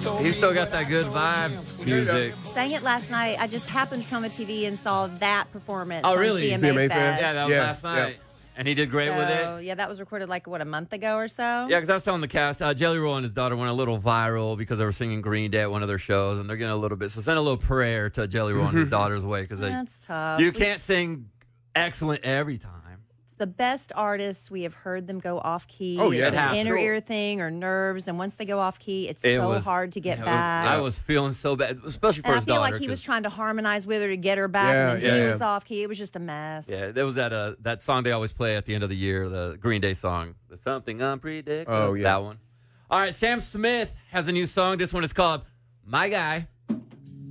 He's still got that good vibe music. Sang it last night. I just happened to come on TV and saw that performance. Oh, on really? CMA Fest. Yeah, that was last night. And he did great with it. Yeah, that was recorded like, a month ago or so? Yeah, because I was telling the cast, Jelly Roll and his daughter went a little viral because they were singing Green Day at one of their shows, and they're getting a little bit. So send a little prayer to Jelly Roll and his daughter's way because that's tough. You can't sing excellent every time. The best artists, we have heard them go off key. Oh, yeah. It's an inner ear thing or nerves, and once they go off key, it's so hard to get back. I was feeling so bad, especially for and his daughter. I feel like he was trying to harmonize with her to get her back, and then he was off key. It was just a mess. Yeah, there was that song they always play at the end of the year, the Green Day song, the Something Unpredictable. Oh, yeah. That one. All right, Sam Smith has a new song. This one is called My Guy.